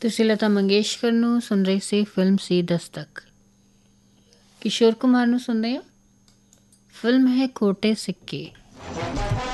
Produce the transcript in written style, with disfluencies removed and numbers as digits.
ਤੁਸੀਂ ਲਤਾ ਮੰਗੇਸ਼ਕਰ ਨੂੰ ਸੁਣ ਰਹੇ ਸੀ, ਫਿਲਮ ਸੀ ਦਸਤਕ। ਕਿਸ਼ੋਰ ਕੁਮਾਰ ਨੂੰ ਸੁਣਦੇ ਹੋ, ਫਿਲਮ ਹੈ ਖੋਟੇ ਸਿੱਕੇ।